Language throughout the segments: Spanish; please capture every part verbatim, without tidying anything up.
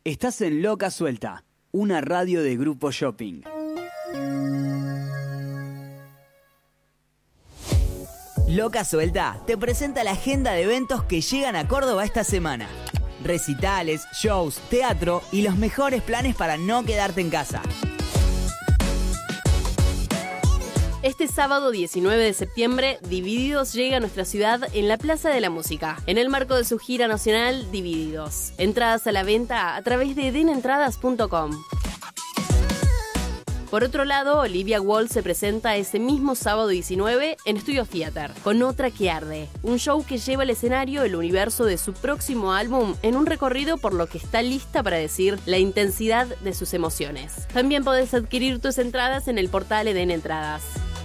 Estás en Loca Suelta, una radio de Grupo Shopping. Loca Suelta te presenta la agenda de eventos que llegan a Córdoba esta semana. Recitales, shows, teatro y los mejores planes para no quedarte en casa. Este sábado diecinueve de septiembre, Divididos llega a nuestra ciudad en la Plaza de la Música, en el marco de su gira nacional Divididos. Entradas a la venta a través de den entradas punto com. Por otro lado, Olivia Wall se presenta ese mismo sábado diecinueve en Studio Theater, con Otra que Arde, un show que lleva al escenario el universo de su próximo álbum en un recorrido por lo que está lista para decir la intensidad de sus emociones. También podés adquirir tus entradas en el portal Eden Entradas.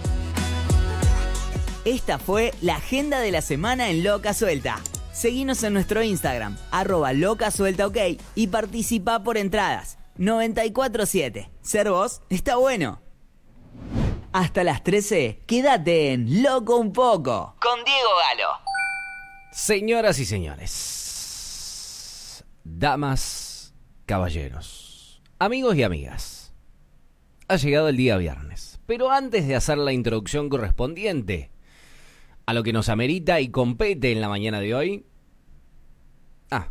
Esta fue la agenda de la semana en Loca Suelta. Seguinos en nuestro Instagram, arroba Loca Suelta OK, y participa por entradas. noventa y cuatro siete. Ser vos está bueno. Hasta las trece, quédate en Loco un Poco con Diego Galo. Señoras y señores, damas, caballeros, amigos y amigas, ha llegado el día viernes. Pero antes de hacer la introducción correspondiente a lo que nos amerita y compete en la mañana de hoy, ah,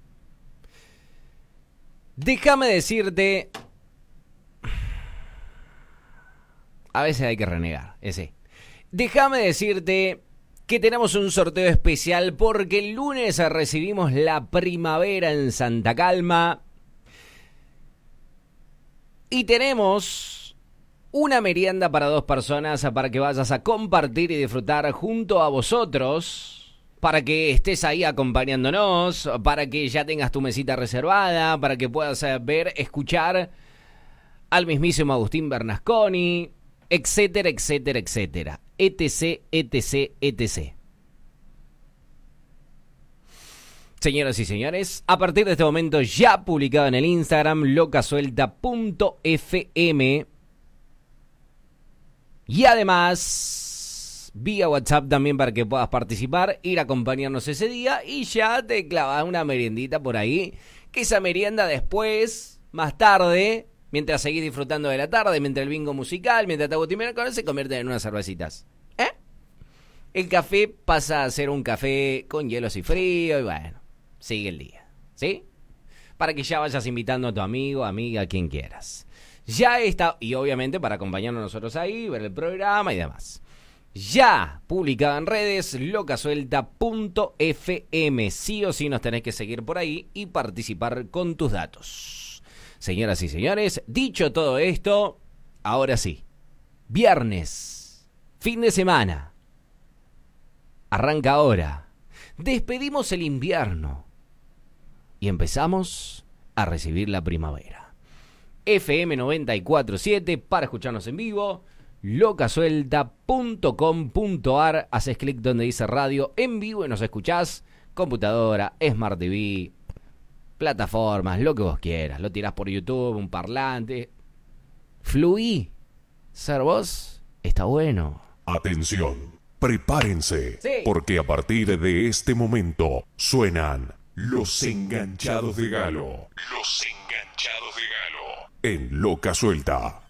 déjame decirte, a veces hay que renegar, ese. Déjame decirte que tenemos un sorteo especial porque el lunes recibimos la primavera en Santa Calma y tenemos una merienda para dos personas para que vayas a compartir y disfrutar junto a vosotros, para que estés ahí acompañándonos, para que ya tengas tu mesita reservada, para que puedas ver, escuchar al mismísimo Agustín Bernasconi, etcétera, etcétera, etcétera, etc, etc, etcétera. Señoras y señores, a partir de este momento ya publicado en el Instagram locasuelta punto f m y además vía WhatsApp también para que puedas participar, ir a acompañarnos ese día y ya te clavas una meriendita por ahí, que esa merienda después, más tarde, mientras seguís disfrutando de la tarde, mientras el bingo musical, mientras te agotimera con él, se convierte en unas cervecitas. ¿Eh? El café pasa a ser un café con hielos y frío y bueno, sigue el día, ¿sí? Para que ya vayas invitando a tu amigo, amiga, a quien quieras. Ya está, y obviamente para acompañarnos nosotros ahí, ver el programa y demás. Ya publicado en redes, locasuelta punto f m. Sí o sí nos tenés que seguir por ahí y participar con tus datos. Señoras y señores, dicho todo esto, ahora sí, viernes, fin de semana, arranca ahora, despedimos el invierno y empezamos a recibir la primavera. F M noventa y cuatro punto siete para escucharnos en vivo, locasuelta punto com punto a r, haces clic donde dice radio en vivo y nos escuchás, computadora, Smart T V, plataformas, lo que vos quieras, lo tirás por YouTube, un parlante, fluí, ser vos está bueno. Atención, prepárense, sí, porque a partir de este momento suenan los enganchados de Galo. Los enganchados de Galo. En Loca Suelta.